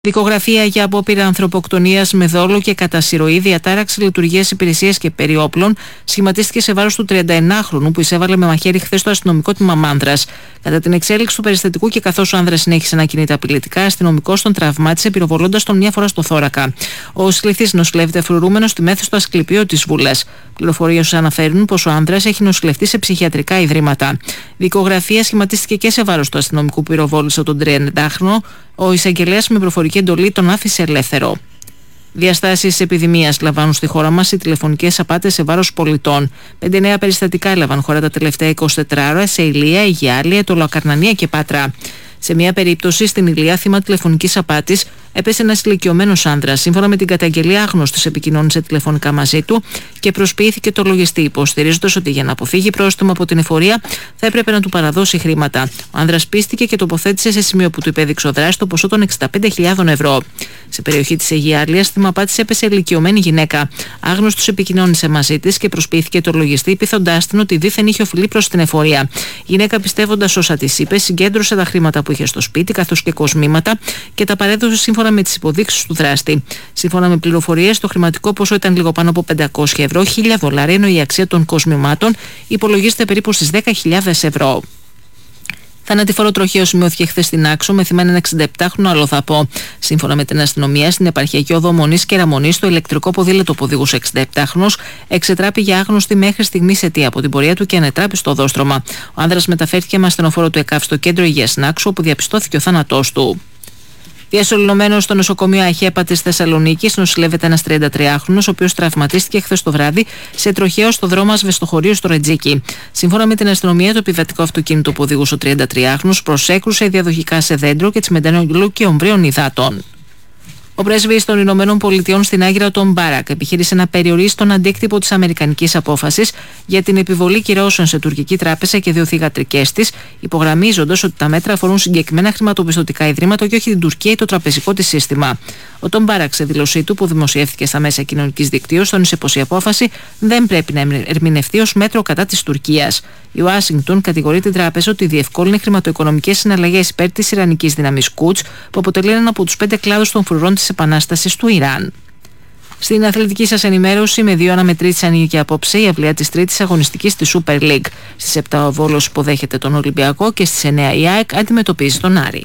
Δικογραφία για απόπειρα ανθρωποκτονίας με δόλο και κατά συρροή, διατάραξη λειτουργίας υπηρεσίας και περιόπλων σχηματίστηκε σε βάρος του 39χρονου που εισέβαλε με μαχαίρι χθες στο αστυνομικό τμήμα Μάνδρας. Κατά την εξέλιξη του περιστατικού και καθώς ο άνδρας συνέχισε να κινείται απειλητικά, αστυνομικός τον τραυμάτισε πυροβολώντας τον μια φορά στο θώρακα. Ο Σληθής νοσηλεύεται φρουρούμενος στη μέθη στο Ασκληπείο της Βούλας. Πληροφορίες αναφέρουν πως ο άνδρας έχει νοσηλευτεί σε ψυχιατρικά ιδρύματα. Δικογραφία σχηματίστηκε και σε βάρος του αστυνομικού που πυροβόλησε τον 30χρονο. Ο εισαγγελέας με προφορική εντολή τον άφησε ελεύθερο. Διαστάσεις επιδημίας λαμβάνουν στη χώρα μας οι τηλεφωνικές απάτες σε βάρος πολιτών. 5 νέα περιστατικά έλαβαν χώρα τα τελευταία 24 ώρα σε Ηλία, Αιγιάλη, Αιτωλοακαρνανία και Πάτρα. Σε μια περίπτωση στην Ηλία, θύμα τηλεφωνικής απάτης, έπεσε ένας ηλικιωμένος άνδρας. Σύμφωνα με την καταγγελία, άγνωστος επικοινώνησε τηλεφωνικά μαζί του και προσποιήθηκε το λογιστή, υποστηρίζοντας ότι για να αποφύγει πρόστιμο από την εφορία θα έπρεπε να του παραδώσει χρήματα. Ο άνδρας πίστηκε και τοποθέτησε σε σημείο που του υπέδειξε ο δράστης το ποσό των 65.000 ευρώ. Σε περιοχή της Αιγιάλειας, θύμα απάτης έπεσε ηλικιωμένη γυναίκα. Άγνωστος επικοινώνησε μαζί της και προσποιήθηκε το λογιστή, πείθοντάς την ότι δίθεν είχε οφειλεί προς την εφορία. Η γυναίκα, πιστεύοντας όσα της είπε, συγκέντρωσε τα χρήματα που είχε στο σπίτι καθώς και κοσμήματα και τα παρέδωσε σύμφωνα με τις υποδείξεις του δράστη. Σύμφωνα με πληροφορίες, το χρηματικό ποσό ήταν λίγο πάνω από 500 ευρώ, $1.000, ενώ η αξία των κοσμημάτων υπολογίζεται περίπου στις 10.000 ευρώ. Θανατηφόρο τροχαίο σημειώθηκε χθες στην Άξο με θυμά έναν 67χρονο αλλοδαπό. Σύμφωνα με την αστυνομία, στην επαρχιακή οδό Μονής και Ραμονής, το ηλεκτρικό ποδήλατο που οδηγούσε 67χρονος εξετράπη για άγνωστη μέχρι στιγμής αιτία από την πορεία του και ανετράπη στο οδόστρωμα. Ο άνδρας μεταφέρθηκε με ασθενοφόρο του ΕΚΑΒ στο κέντρο υγείας στην Άξο, όπου διαπιστώθηκε ο θάνατός του. Διασωληνωμένος στο νοσοκομείο Αχέπα της Θεσσαλονίκης νοσηλεύεται ένας 33χρονος, ο οποίος τραυματίστηκε χθες το βράδυ σε τροχαίο στο δρόμο Ασβεστοχωρίου στο Ρετζίκι. Σύμφωνα με την αστυνομία, το επιβατικό αυτοκίνητο που οδηγούσε ο 33χρονος προσέκρουσε διαδοχικά σε δέντρο και τσιμεντανογλού και ομβρίων υδάτων. Ο πρέσβης των Ηνωμένων Πολιτειών στην Άγκυρα, τον Μπάρακ, επιχείρησε να περιορίσει τον αντίκτυπο της αμερικανικής απόφασης για την επιβολή κυρώσεων σε τουρκική τράπεζα και 2 θυγατρικές της, υπογραμμίζοντας ότι τα μέτρα αφορούν συγκεκριμένα χρηματοπιστωτικά ιδρύματα και όχι την Τουρκία ή το τραπεζικό της σύστημα. Ο Τον Μπάρακ, σε δήλωσή του που δημοσιεύθηκε στα μέσα κοινωνικής δικτύωσης, τόνισε πως η απόφαση δεν πρέπει να ερμηνευτεί ως μέτρο κατά της Τουρκίας. Η Ουάσιγκτον κατηγορεί την τράπεζα ότι διευκόλυνε χρηματοοικονομικές συναλλαγές υπέρ της Ιρανικής δύναμης Κουτς, που αποτελεί έναν από τους 5 κλάδους των φρουρών της επανάστασης του Ιράν. Στην αθλητική σας ενημέρωση, με 2 αναμετρήσεις ανοίγει απόψε η αυλαία της τρίτης αγωνιστικής της Super League. Στις 7 ο Βόλος υποδέχεται τον Ολυμπιακό και στις 9 η ΑΕΚ αντιμετωπίζει τον Άρη.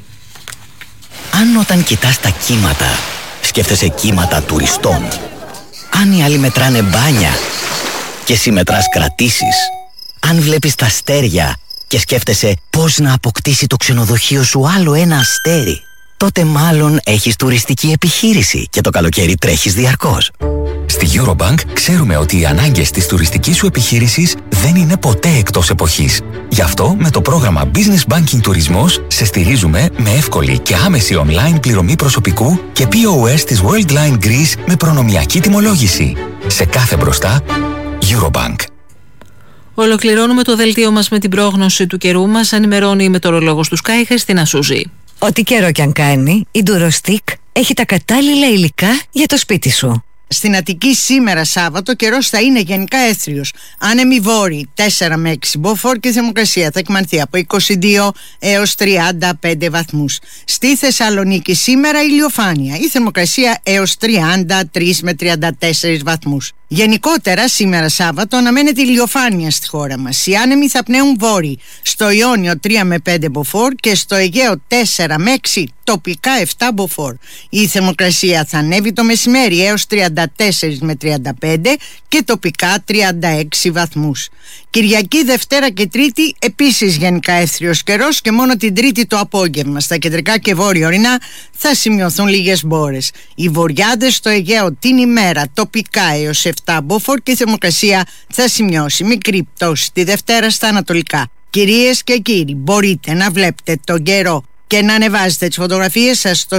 Αν όταν κοιτάς τα κύματα, σκέφτεσαι κύματα τουριστών, αν οι άλλοι μετράνε μπάνια και εσύ μετράς κρατήσεις, αν βλέπεις τα αστέρια και σκέφτεσαι πώς να αποκτήσει το ξενοδοχείο σου άλλο ένα αστέρι, τότε μάλλον έχεις τουριστική επιχείρηση και το καλοκαίρι τρέχεις διαρκώς. Στη Eurobank ξέρουμε ότι οι ανάγκες της τουριστικής σου επιχείρησης δεν είναι ποτέ εκτός εποχής. Γι' αυτό με το πρόγραμμα Business Banking Τουρισμός σε στηρίζουμε με εύκολη και άμεση online πληρωμή προσωπικού και POS της Worldline Greece με προνομιακή τιμολόγηση. Σε κάθε μπροστά, Eurobank. Ολοκληρώνουμε το δελτίο μας με την πρόγνωση του καιρού. Μας ενημερώνει η μετεωρολόγος του Sky, Χριστίνα Σούζη. Ό,τι καιρό κι αν κάνει, η Durostick έχει τα κατάλληλα υλικά για το σπίτι σου. Στην Αττική σήμερα Σάββατο καιρός θα είναι γενικά έθριος. Άνεμοι βόρειοι 4 με 6 μποφόρ και η θερμοκρασία θα εκμανθεί από 22 έως 35 βαθμούς. Στη Θεσσαλονίκη σήμερα ηλιοφάνεια, η θερμοκρασία έως 33 με 34 βαθμούς. Γενικότερα σήμερα Σάββατο αναμένεται ηλιοφάνεια στη χώρα μας. Οι άνεμοι θα πνέουν βόρειοι, στο Ιόνιο 3 με 5 μποφόρ και στο Αιγαίο 4 με 6, τοπικά 7 μποφόρ. Η θερμοκρασία θα ανέβει το μεσημέρι έως 34 με 35 και τοπικά 36 βαθμούς. Κυριακή, Δευτέρα και Τρίτη επίσης γενικά εύθριος καιρός και μόνο την Τρίτη το απόγευμα στα κεντρικά και βόρεια ορεινά θα σημειωθούν λίγες μπόρες. Οι βορειάδες στο Αιγαίο την ημέρα τοπικά έως 7 μποφόρ και η θερμοκρασία θα σημειώσει μικρή πτώση τη Δευτέρα στα ανατολικά. Κυρίες και κύριοι, μπορείτε να βλέπετε τον καιρό και να ανεβάζετε τις φωτογραφίες σας στο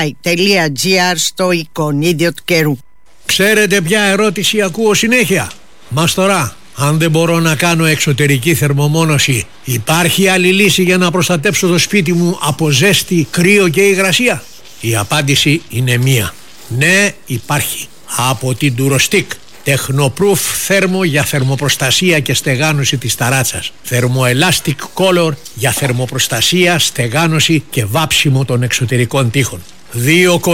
sky.gr στο εικονίδιο του καιρού. Ξέρετε ποια ερώτηση ακούω συνέχεια? Μας τώρα, αν δεν μπορώ να κάνω εξωτερική θερμομόνωση, υπάρχει άλλη λύση για να προστατέψω το σπίτι μου από ζέστη, κρύο και υγρασία? Η απάντηση είναι μία. Ναι, υπάρχει. Από την Durostick. Technoproof θέρμο για θερμοπροστασία και στεγάνωση της ταράτσας. Thermoelastic Color για θερμοπροστασία, στεγάνωση και βάψιμο των εξωτερικών τοίχων. 2